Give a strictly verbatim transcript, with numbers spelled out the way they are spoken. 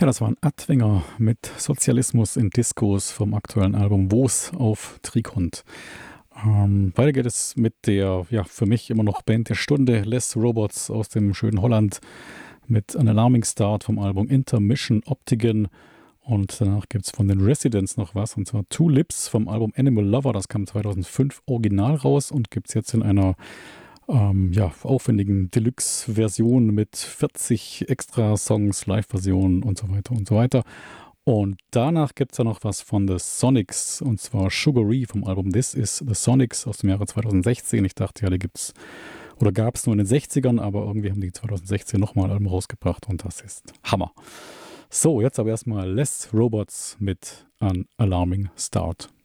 Ja, das war ein Adwinger mit Sozialismus in Diskos vom aktuellen Album Wo's auf Trikont. Ähm, weiter geht es mit der, ja, für mich immer noch Band der Stunde, Les Robots aus dem schönen Holland mit An Alarming Start vom Album Intermission Optigan. Und danach gibt es von den Residents noch was, und zwar Two Lips vom Album Animal Lover. Das kam zweitausendfünf original raus und gibt es jetzt in einer ähm, ja, aufwendigen Deluxe-Version mit vierzig Extra-Songs, Live-Versionen und so weiter und so weiter. Und danach gibt es ja noch was von The Sonics, und zwar Sugary vom Album This Is The Sonics aus dem Jahre zweitausendsechzehn. Ich dachte ja, die gibt's oder gab es nur in den sechzigern, aber irgendwie haben die zweitausendsechzehn nochmal ein Album rausgebracht und das ist Hammer. So, jetzt aber erstmal Les Robots mit An Alarming Start.